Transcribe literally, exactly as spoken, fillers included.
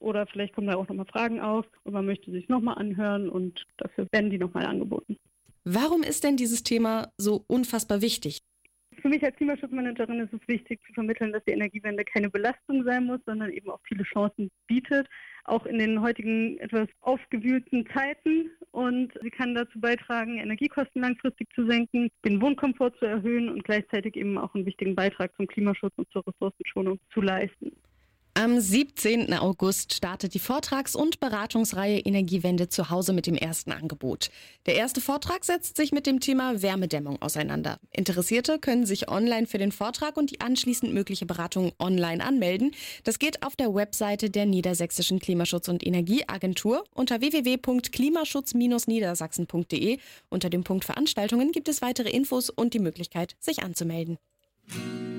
oder vielleicht kommen da auch nochmal Fragen auf und man möchte sich nochmal anhören und dafür werden die nochmal angeboten. Warum ist denn dieses Thema so unfassbar wichtig? Für mich als Klimaschutzmanagerin ist es wichtig zu vermitteln, dass die Energiewende keine Belastung sein muss, sondern eben auch viele Chancen bietet, auch in den heutigen etwas aufgewühlten Zeiten. Und sie kann dazu beitragen, Energiekosten langfristig zu senken, den Wohnkomfort zu erhöhen und gleichzeitig eben auch einen wichtigen Beitrag zum Klimaschutz und zur Ressourcenschonung zu leisten. Am siebzehnten August startet die Vortrags- und Beratungsreihe Energiewende zu Hause mit dem ersten Angebot. Der erste Vortrag setzt sich mit dem Thema Wärmedämmung auseinander. Interessierte können sich online für den Vortrag und die anschließend mögliche Beratung online anmelden. Das geht auf der Webseite der Niedersächsischen Klimaschutz- und Energieagentur unter w w w punkt klimaschutz Bindestrich niedersachsen punkt d e. Unter dem Punkt Veranstaltungen gibt es weitere Infos und die Möglichkeit, sich anzumelden.